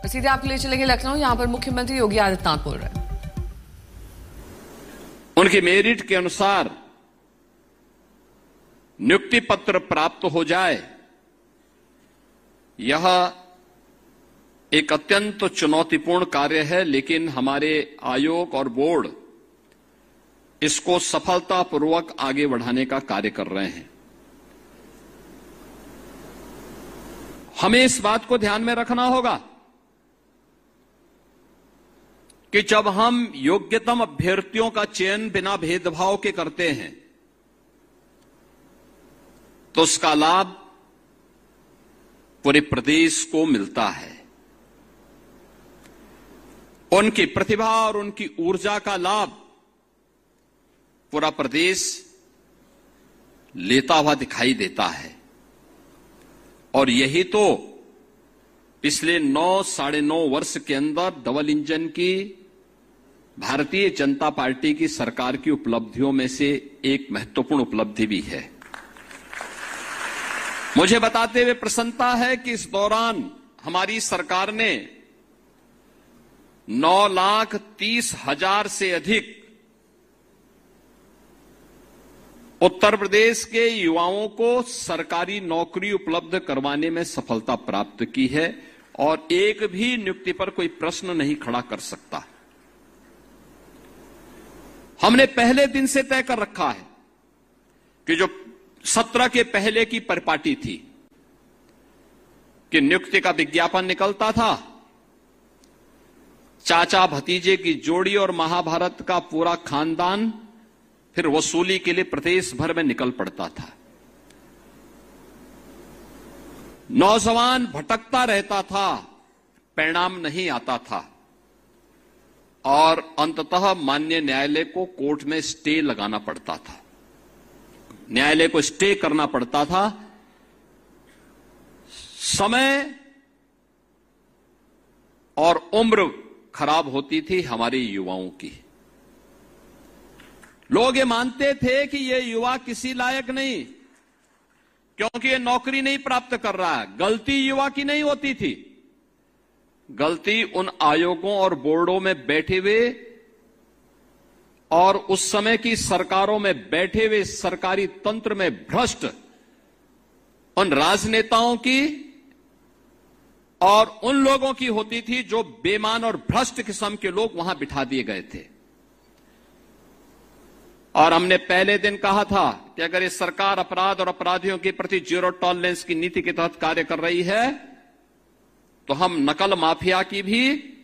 सीधे आपके लिए चलेंगे लखनऊ। यहां पर मुख्यमंत्री योगी आदित्यनाथ बोल रहे हैं। उनकी मेरिट के अनुसार नियुक्ति पत्र प्राप्त हो जाए, यह एक अत्यंत चुनौतीपूर्ण कार्य है, लेकिन हमारे आयोग और बोर्ड इसको सफलतापूर्वक आगे बढ़ाने का कार्य कर रहे हैं। हमें इस बात को ध्यान में रखना होगा कि जब हम योग्यतम अभ्यर्थियों का चयन बिना भेदभाव के करते हैं तो उसका लाभ पूरे प्रदेश को मिलता है। उनकी प्रतिभा और उनकी ऊर्जा का लाभ पूरा प्रदेश लेता हुआ दिखाई देता है। और यही तो पिछले 9-9.5 वर्ष के अंदर डबल इंजन की भारतीय जनता पार्टी की सरकार की उपलब्धियों में से एक महत्वपूर्ण उपलब्धि भी है। मुझे बताते हुए प्रसन्नता है कि इस दौरान हमारी सरकार ने 9,30,000 से अधिक उत्तर प्रदेश के युवाओं को सरकारी नौकरी उपलब्ध करवाने में सफलता प्राप्त की है और एक भी नियुक्ति पर कोई प्रश्न नहीं खड़ा कर सकता। हमने पहले दिन से तय कर रखा है कि जो 17 के पहले की परिपाटी थी कि नियुक्ति का विज्ञापन निकलता था, चाचा भतीजे की जोड़ी और महाभारत का पूरा खानदान फिर वसूली के लिए प्रदेश भर में निकल पड़ता था। नौजवान भटकता रहता था, परिणाम नहीं आता था और अंततः माननीय न्यायालय को कोर्ट में स्टे लगाना पड़ता था, न्यायालय को स्टे करना पड़ता था। समय और उम्र खराब होती थी हमारे युवाओं की। लोग ये मानते थे कि ये युवा किसी लायक नहीं, क्योंकि ये नौकरी नहीं प्राप्त कर रहा है। गलती युवा की नहीं होती थी, गलती उन आयोगों और बोर्डों में बैठे हुए और उस समय की सरकारों में बैठे हुए सरकारी तंत्र में भ्रष्ट उन राजनेताओं की और उन लोगों की होती थी जो बेईमान और भ्रष्ट किस्म के लोग वहां बिठा दिए गए थे। और हमने पहले दिन कहा था कि अगर ये सरकार अपराध और अपराधियों के प्रति जीरो टॉलरेंस की नीति के तहत कार्य कर रही है तो हम नकल माफिया की भी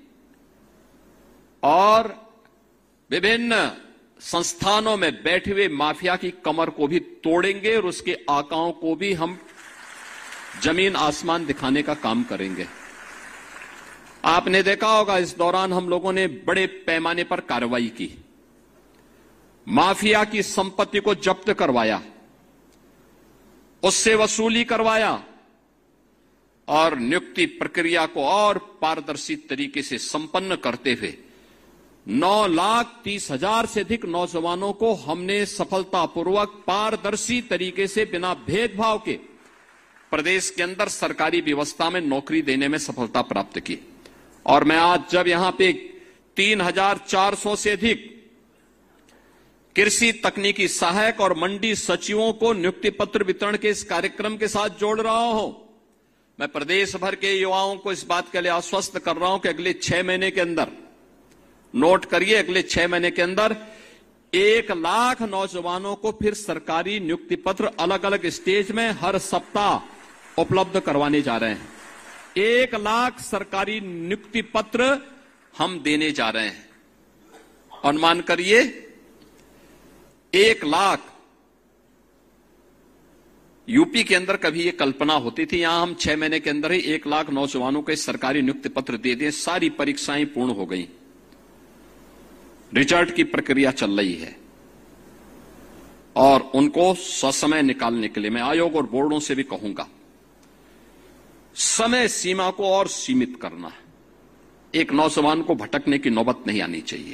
और विभिन्न संस्थानों में बैठे हुए माफिया की कमर को भी तोड़ेंगे और उसके आकाओं को भी हम जमीन आसमान दिखाने का काम करेंगे। आपने देखा होगा इस दौरान हम लोगों ने बड़े पैमाने पर कार्रवाई की, माफिया की संपत्ति को जब्त करवाया, उससे वसूली करवाया और नियुक्ति प्रक्रिया को और पारदर्शी तरीके से संपन्न करते हुए 9,30,000 से अधिक नौजवानों को हमने सफलतापूर्वक पारदर्शी तरीके से बिना भेदभाव के प्रदेश के अंदर सरकारी व्यवस्था में नौकरी देने में सफलता प्राप्त की। और मैं आज जब यहां पे 3,400 से अधिक कृषि तकनीकी सहायक और मंडी सचिवों को नियुक्ति पत्र वितरण के इस कार्यक्रम के साथ जोड़ रहा हूं, मैं प्रदेश भर के युवाओं को इस बात के लिए आश्वस्त कर रहा हूं कि अगले 6 महीने के अंदर, नोट करिए, अगले 6 महीने के अंदर 1 लाख नौजवानों को फिर सरकारी नियुक्ति पत्र अलग अलग स्टेज में हर सप्ताह उपलब्ध करवाने जा रहे हैं। 1 लाख सरकारी नियुक्ति पत्र हम देने जा रहे हैं। अनुमान करिए 1 लाख। यूपी के अंदर कभी ये कल्पना होती थी, यहां हम 6 महीने के अंदर ही 1 लाख नौजवानों को सरकारी नियुक्ति पत्र दे दें। सारी परीक्षाएं पूर्ण हो गई, रिजल्ट की प्रक्रिया चल रही है और उनको ससमय निकालने के लिए मैं आयोग और बोर्डों से भी कहूंगा, समय सीमा को और सीमित करना। एक नौजवान को भटकने की नौबत नहीं आनी चाहिए।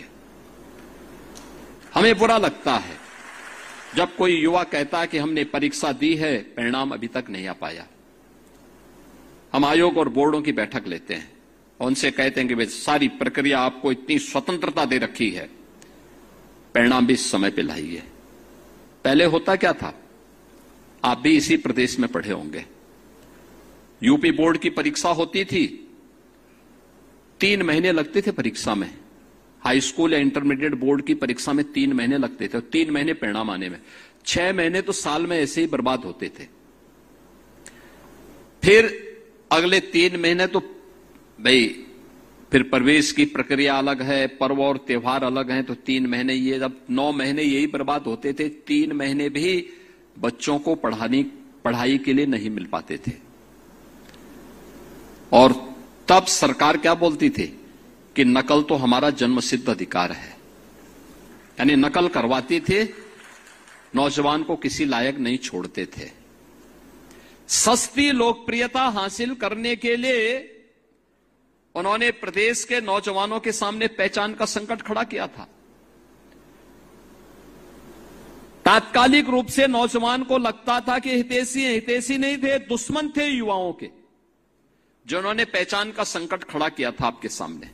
हमें बुरा लगता है जब कोई युवा कहता है कि हमने परीक्षा दी है, परिणाम अभी तक नहीं आ पाया। हम आयोग और बोर्डों की बैठक लेते हैं, उनसे कहते हैं कि भाई सारी प्रक्रिया आपको इतनी स्वतंत्रता दे रखी है, परिणाम भी समय पे लाइए। पहले होता क्या था, आप भी इसी प्रदेश में पढ़े होंगे, यूपी बोर्ड की परीक्षा होती थी, 3 महीने लगते थे परीक्षा में। हाई स्कूल या इंटरमीडिएट बोर्ड की परीक्षा में 3 महीने लगते थे और 3 महीने परिणाम आने में, 6 महीने तो साल में ऐसे ही बर्बाद होते थे। फिर अगले 3 महीने तो भाई फिर प्रवेश की प्रक्रिया अलग है, पर्व और त्योहार अलग हैं, तो 3 महीने ये, जब 9 महीने यही बर्बाद होते थे। 3 महीने भी बच्चों को पढ़ाई के लिए नहीं मिल पाते थे। और तब सरकार क्या बोलती थी कि नकल तो हमारा जन्मसिद्ध अधिकार है, यानी नकल करवाती थी, नौजवान को किसी लायक नहीं छोड़ते थे। सस्ती लोकप्रियता हासिल करने के लिए उन्होंने प्रदेश के नौजवानों के सामने पहचान का संकट खड़ा किया था। तात्कालिक रूप से नौजवान को लगता था कि हितैषी नहीं थे, दुश्मन थे युवाओं के, जिन्होंने पहचान का संकट खड़ा किया था आपके सामने।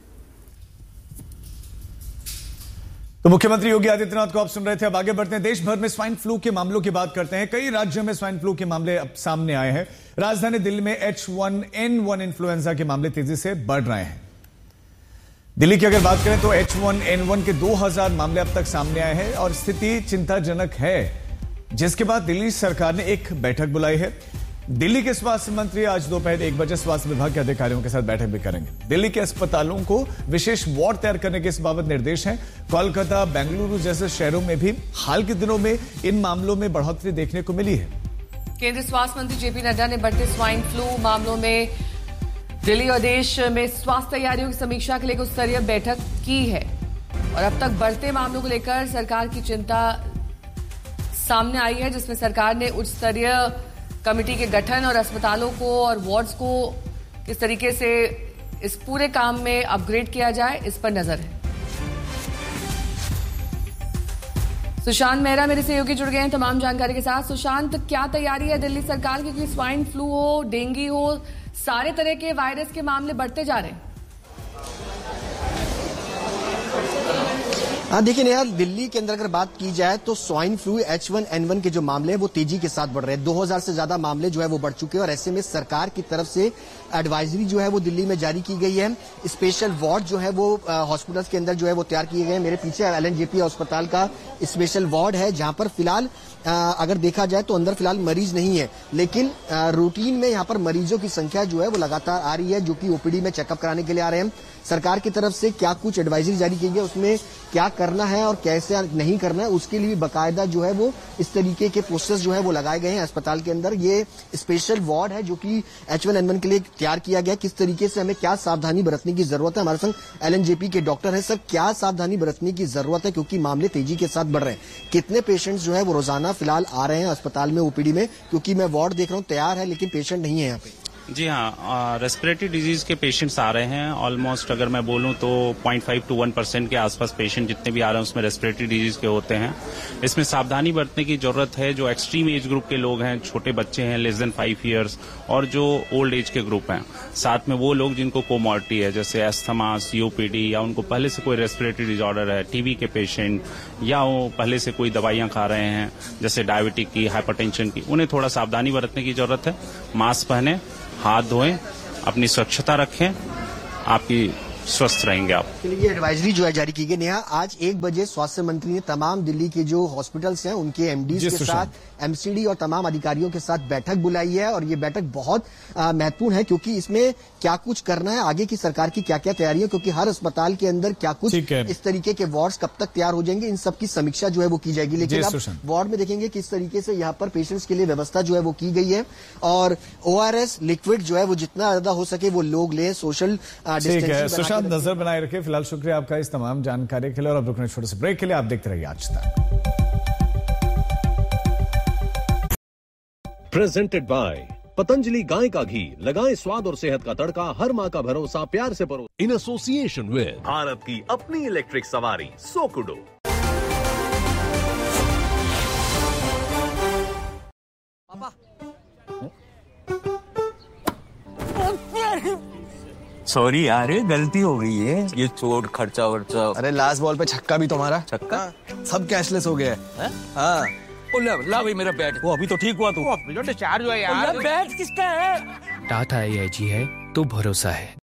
तो मुख्यमंत्री योगी आदित्यनाथ को आप सुन रहे थे। अब आगे बढ़ते हैं, देश भर में स्वाइन फ्लू के मामलों की बात करते हैं। कई राज्यों में स्वाइन फ्लू के मामले अब सामने आए हैं। राजधानी दिल्ली में H1N1 इन्फ्लुएंजा के मामले तेजी से बढ़ रहे हैं। दिल्ली की अगर बात करें तो H1N1 के 2000 मामले अब तक सामने आए हैं और स्थिति चिंताजनक है, जिसके बाद दिल्ली सरकार ने एक बैठक बुलाई है। दिल्ली के स्वास्थ्य मंत्री आज दोपहर 1 बजे स्वास्थ्य विभाग के अधिकारियों के साथ बैठक भी करेंगे। दिल्ली के अस्पतालों को विशेष वार्ड तैयार करने के इस बाबत निर्देश हैं। कोलकाता, बेंगलुरु जैसे शहरों में भी हाल के दिनों में इन मामलों में बढ़ोतरी देखने को मिली है। केंद्रीय स्वास्थ्य मंत्री जेपी नड्डा ने बढ़ते स्वाइन फ्लू मामलों में दिल्ली और देश में स्वास्थ्य तैयारियों की समीक्षा के लिए उच्च स्तरीय बैठक की है और अब तक बढ़ते मामलों को लेकर सरकार की चिंता सामने आई है, जिसमें सरकार ने उच्च स्तरीय कमेटी के गठन और अस्पतालों को और वार्ड्स को किस तरीके से इस पूरे काम में अपग्रेड किया जाए, इस पर नजर है। सुशांत मेहरा मेरे सहयोगी जुड़ गए हैं तमाम जानकारी के साथ। सुशांत, क्या तैयारी है दिल्ली सरकार की, क्योंकि स्वाइन फ्लू हो, डेंगू हो, सारे तरह के वायरस के मामले बढ़ते जा रहे हैं? देखिए नेहा, दिल्ली के अंदर अगर बात की जाए तो स्वाइन फ्लू H1N1 के जो मामले हैं वो तेजी के साथ बढ़ रहे हैं। 2000 से ज्यादा मामले जो है वो बढ़ चुके हैं और ऐसे में सरकार की तरफ से एडवाइजरी जो है वो दिल्ली में जारी की गई है। स्पेशल वार्ड जो है वो हॉस्पिटल्स के अंदर जो है वो तैयार किए गए हैं। मेरे पीछे LNJP अस्पताल का स्पेशल वार्ड है, जहां पर फिलहाल अगर देखा जाए तो अंदर फिलहाल मरीज नहीं है, लेकिन रूटीन में यहाँ पर मरीजों की संख्या जो है वो लगातार आ रही है, जो कि ओपीडी में चेकअप कराने के लिए आ रहे हैं। सरकार की तरफ से क्या कुछ एडवाइजरी जारी की गई है, उसमें क्या करना है और कैसे नहीं करना है, उसके लिए बाकायदा जो है वो इस तरीके के पोस्टर्स जो है वो लगाए गए हैं अस्पताल के अंदर। ये स्पेशल वार्ड है जो कि H1N1 के लिए तैयार किया गया। किस तरीके से हमें क्या सावधानी बरतने की जरूरत है, हमारे संग LNJP के डॉक्टर है। सर, क्या सावधानी बरतने की जरूरत है, क्योंकि मामले तेजी के साथ बढ़ रहे हैं? कितने पेशेंट्स जो है वो रोजाना फिलहाल आ रहे हैं अस्पताल में ओपीडी में? क्योंकि मैं वार्ड देख रहा हूँ तैयार है लेकिन पेशेंट नहीं है यहाँ पे। जी हाँ, रेस्पिरेटरी डिजीज के पेशेंट्स आ रहे हैं। ऑलमोस्ट अगर मैं बोलूं तो 0.5 to 1% के आसपास पेशेंट जितने भी आ रहे हैं उसमें रेस्पिरेटरी डिजीज के होते हैं। इसमें सावधानी बरतने की जरूरत है। जो एक्सट्रीम एज ग्रुप के लोग हैं, छोटे बच्चे हैं लेस देन 5 years, और जो ओल्ड एज के ग्रुप हैं, साथ में वो लोग जिनको कोमॉर्बिडिटी है जैसे अस्थमा, COPD, या उनको पहले से कोई रेस्पिरेटरी डिसऑर्डर है, टीबी के पेशेंट, या वो पहले से कोई दवाइयां खा रहे हैं जैसे डायबिटिक की, हाइपरटेंशन की, उन्हें थोड़ा सावधानी बरतने की जरूरत है। मास्क पहने, हाथ धोएं, अपनी स्वच्छता रखें, आपकी स्वस्थ रहेंगे आप। ये एडवाइजरी जो है जारी की गई। नेहा, आज 1 बजे स्वास्थ्य मंत्री ने तमाम दिल्ली के जो हॉस्पिटल्स हैं उनके MDs के साथ, MCD और तमाम अधिकारियों के साथ बैठक बुलाई है और ये बैठक बहुत महत्वपूर्ण है, क्योंकि इसमें क्या कुछ करना है, आगे की सरकार की क्या क्या तैयारी है, क्योंकि हर अस्पताल के अंदर क्या कुछ इस तरीके के वार्ड्स कब तक तैयार हो जाएंगे, इन सब की समीक्षा जो है वो की जाएगी। लेकिन अब वार्ड में देखेंगे किस तरीके से यहाँ पर पेशेंट्स के लिए व्यवस्था जो है वो की गई है और ORS लिक्विड जो है वो जितना ज्यादा हो सके वो लोग लें, सोशल डिस्टेंसिंग नजर बनाए रखे। फिलहाल शुक्रिया आपका इस तमाम जानकारी के लिए और अब रुकने छोटे से ब्रेक के लिए आप देखते रहिए आज तक। प्रेजेंटेड बाय पतंजलि गाय का घी, लगाएं स्वाद और सेहत का तड़का, हर माँ का भरोसा, प्यार से परो। इन एसोसिएशन विद भारत की अपनी इलेक्ट्रिक सवारी सोकुडो। सॉरी यार, गलती हो गई है। ये चोट खर्चा वर्चा। अरे लास्ट बॉल पे छक्का भी तुम्हारा। छक्का? सब कैशलेस हो गया है। हाँ, ला भाई मेरा बैट। वो अभी तो ठीक हुआ तू। डिस्चार्ज हुआ यार। बैट किसका है? टाटा AIG है तो भरोसा है।